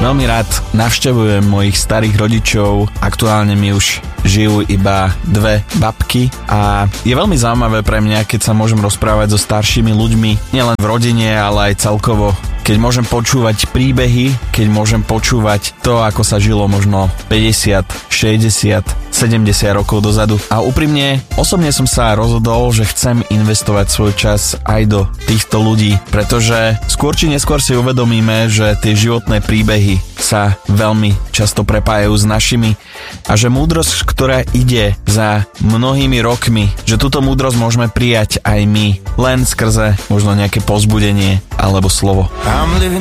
Veľmi rád navštevujem mojich starých rodičov, aktuálne mi už žijú iba 2 babky a je veľmi zaujímavé pre mňa, keď sa môžem rozprávať so staršími ľuďmi, nielen v rodine, ale aj celkovo. Keď môžem počúvať príbehy, keď môžem počúvať to, ako sa žilo možno 50, 60, 70 rokov dozadu. A úprimne, osobne som sa rozhodol, že chcem investovať svoj čas aj do týchto ľudí, pretože skôr či neskôr si uvedomíme, že tie životné príbehy sa veľmi často prepájajú s našimi a že múdrosť, ktorá ide za mnohými rokmi, že túto múdrosť môžeme prijať aj my, len skrze možno nejaké povzbudenie alebo slovo. I'm living